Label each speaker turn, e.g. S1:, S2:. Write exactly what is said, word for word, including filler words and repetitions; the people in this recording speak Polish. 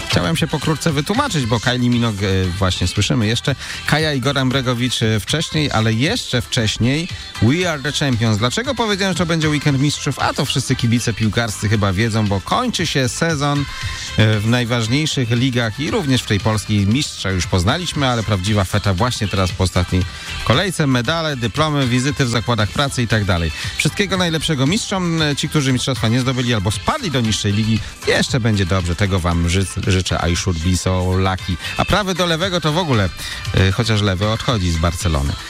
S1: Chciałem się pokrótce wytłumaczyć, bo Kylie Minogue właśnie słyszymy jeszcze, Kaja i Goran Bregowicz wcześniej, ale jeszcze wcześniej We Are The Champions. Dlaczego powiedziałem, że to będzie weekend mistrzów? A to wszyscy kibice piłkarscy chyba wiedzą, bo kończy się sezon w najważniejszych ligach i również w tej polskiej. Mistrza już poznaliśmy, ale prawdziwa feta właśnie teraz po ostatniej kolejce. Medale, dyplomy, wizyty w zakładach pracy i tak dalej. Wszystkiego najlepszego mistrzom. Ci, którzy mistrzostwa nie zdobyli albo spadli do niższej ligi, jeszcze będzie dobrze. Tego wam ży- życzę. I should be so lucky. A prawy do lewego to w ogóle, yy, chociaż lewy odchodzi z Barcelony.